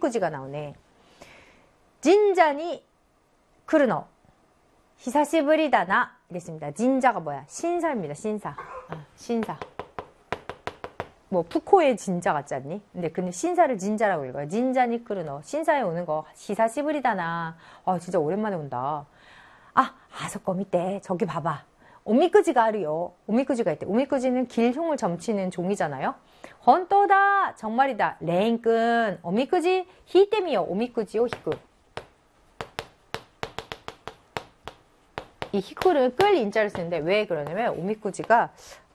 오미쿠지가 나오네. 진자니 크루노 히사시부리다나 이랬습니다. 진자가 뭐야? 신사입니다. 신사. 신사. 뭐 푸코의 진자 같지 않니? 근데 신사를 진자라고 읽어요. 진자니 크루노. 신사에 오는 거 히사시부리다나. 진짜 오랜만에 온다. 아서꺼 밑에 저기 봐봐. 오미쿠지가 아르요. 오미쿠지가 있대. 오미쿠지는 길흉을 점치는 종이잖아요. 헌또다. 정말이다. 레인끈. 오미쿠지 히테미요. 오미쿠지요. 히쿠. 이 히쿠를 끌 인자를 쓰는데 왜 그러냐면 오미쿠지가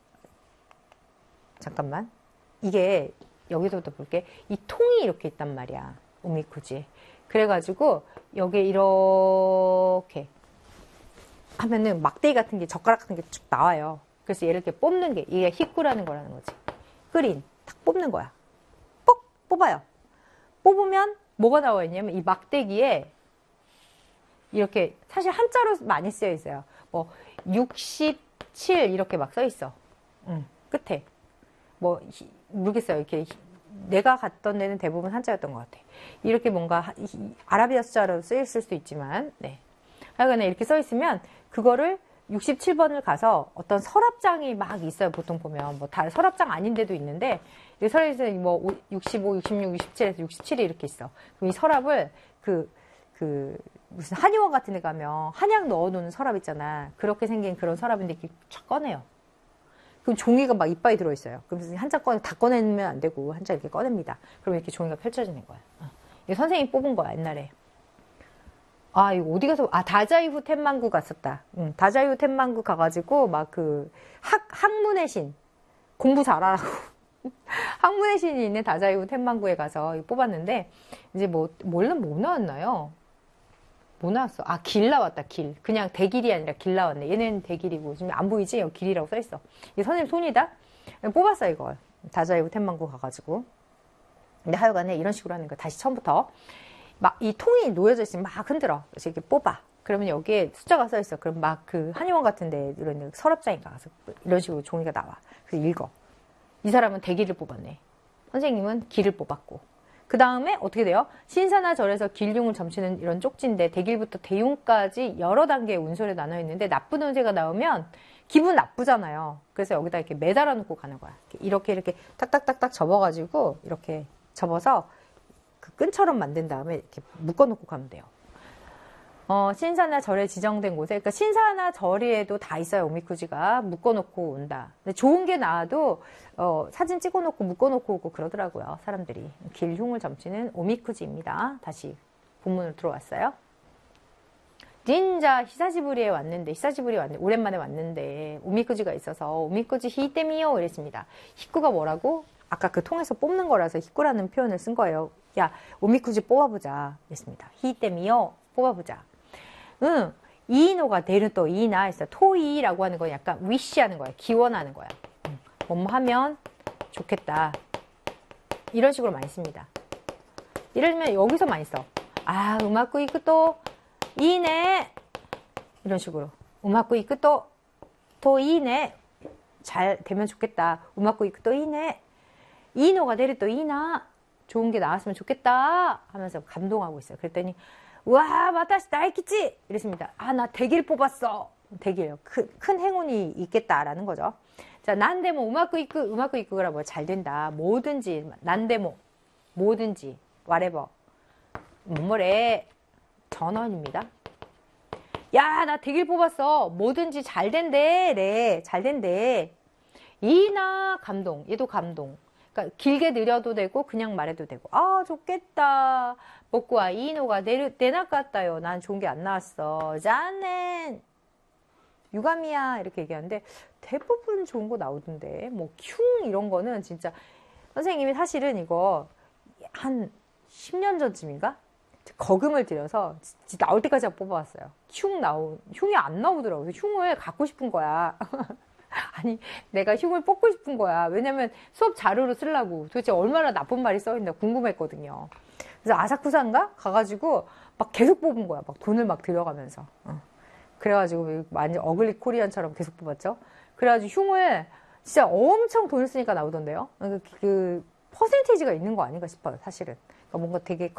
잠깐만. 이게 여기서부터 볼게. 이 통이 이렇게 있단 말이야. 오미쿠지. 그래가지고 여기에 이렇게 하면은 막대기 같은 게 젓가락 같은 게 쭉 나와요. 그래서 얘를 이렇게 뽑는 게 이게 히쿠라는 거라는 거지. 끓인 탁 뽑는 거야. 뻑 뽑아요. 뽑으면 뭐가 나와 있냐면 이 막대기에 이렇게 사실 한자로 많이 쓰여 있어요. 뭐 67 이렇게 막 써 있어. 끝에 뭐 모르겠어요. 이렇게 내가 갔던 데는 대부분 한자였던 것 같아. 이렇게 뭔가 아라비아 숫자로 쓰여 있을 수도 있지만 네. 하여간에 이렇게 써 있으면 그거를 67번을 가서 어떤 서랍장이 막 있어요. 보통 보면 뭐 다 서랍장 아닌 데도 있는데 이 서랍에서 뭐 65, 66, 67에서 67이 이렇게 있어. 그럼 이 서랍을 무슨 한의원 같은 데 가면 한약 넣어놓는 서랍 있잖아. 그렇게 생긴 그런 서랍인데 이렇게 쫙 꺼내요. 그럼 종이가 막 이빨이 들어있어요. 그럼 한 장 다 꺼내면 안 되고 한 장 이렇게 꺼냅니다. 그럼 이렇게 종이가 펼쳐지는 거야. 이거 선생님이 뽑은 거야 옛날에. 이거 어디 가서 다자이후 텐만구 갔었다. 다자이후 텐만구 가가지고 막 학문의 신 공부 잘하라고 학문의 신이 있는 다자이후 텐만구에 가서 뽑았는데 이제 뭐 나왔나요? 뭐 나왔어? 길 나왔다. 길. 그냥 대길이 아니라 길 나왔네. 얘는 대길이고 지금 안 보이지? 여기 길이라고 써있어. 이게 선생님 손이다. 뽑았어 이걸. 다자이후 텐만구 가가지고. 근데 하여간에 이런 식으로 하는 거야. 다시 처음부터. 막 이 통이 놓여져 있으면 막 흔들어. 그래서 이렇게 뽑아. 그러면 여기에 숫자가 써 있어. 그럼 막 한의원 같은데 이런 서랍장에 가서 이런 식으로 종이가 나와. 그래서 읽어. 이 사람은 대기를 뽑았네. 선생님은 기를 뽑았고. 그 다음에 어떻게 돼요? 신사나 절에서 길흉을 점치는 이런 쪽지인데 대길부터 대흉까지 여러 단계의 운세로 나눠 있는데 나쁜 운세가 나오면 기분 나쁘잖아요. 그래서 여기다 이렇게 매달아 놓고 가는 거야. 이렇게 딱딱딱딱 접어가지고 이렇게 접어서 그 끈처럼 만든 다음에 이렇게 묶어놓고 가면 돼요. 신사나 절에 지정된 곳에, 그러니까 신사나 절에도 다 있어요. 오미쿠지가 묶어놓고 온다. 근데 좋은 게 나와도 사진 찍어놓고 묶어놓고 오고 그러더라고요. 사람들이. 길흉을 점치는 오미쿠지입니다. 다시 본문으로 들어왔어요. 진짜 히사시부리에 왔는데 오랜만에 왔는데 오미쿠지가 있어서 오미쿠지 히테미요 이랬습니다. 히쿠가 뭐라고? 아까 그 통에서 뽑는 거라서 히쿠라는 표현을 쓴 거예요. 야, 오미쿠지 뽑아보자. 했습니다. 히테미요. 뽑아보자. 이노가 데르또 이나 했어. 토이라고 하는 건 약간 위시하는 거야. 기원하는 거야. 뭐뭐 하면 좋겠다. 이런 식으로 많이 씁니다. 예를 들면 여기서 많이 써. 우마쿠 이쿠또 이네. 이런 식으로. 우마쿠 이쿠또 또 이네. 잘 되면 좋겠다. 우마쿠 이쿠또 이네. 이노가 데르또 이나. 좋은 게 나왔으면 좋겠다 하면서 감동하고 있어요. 그랬더니 와, 마타시 다이키치! 이랬습니다. 나 대길 뽑았어. 대길. 큰 행운이 있겠다라는 거죠. 자, 난데모, 우마쿠 이쿠가 뭐야? 잘 된다. 뭐든지, 난데모, 뭐든지, whatever. 뭐래? 전원입니다. 야, 나 대길 뽑았어. 뭐든지 잘 된대. 래. 잘 된대. 이나 감동. 얘도 감동. 그러니까 길게 느려도 되고 그냥 말해도 되고 좋겠다. 먹고와 이노가 내나갔다요. 난 좋은 게 안 나왔어. 짠넨 유감이야 이렇게 얘기하는데 대부분 좋은 거 나오던데 뭐 흉 이런 거는 진짜 선생님이 사실은 이거 한 10년 전쯤인가 거금을 들여서 나올 때까지 뽑아왔어요. 흉이 안 나오더라고요. 흉을 갖고 싶은 거야. 아니 내가 흉을 뽑고 싶은 거야. 왜냐면 수업 자료로 쓰려고. 도대체 얼마나 나쁜 말이 써있나 궁금했거든요. 그래서 아사쿠사인가 가가지고 막 계속 뽑은 거야. 막 돈을 막 들여가면서. 그래가지고 완전 어글리 코리안처럼 계속 뽑았죠. 그래가지고 흉을 진짜 엄청 돈을 쓰니까 나오던데요. 그 퍼센테이지가 있는 거 아닌가 싶어요. 사실은. 그러니까 뭔가 되게